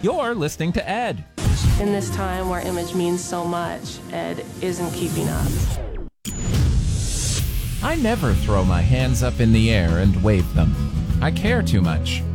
You're listening to Ed. In this time where image means so much, Ed isn't keeping up. I never throw my hands up in the air and wave them. I care too much.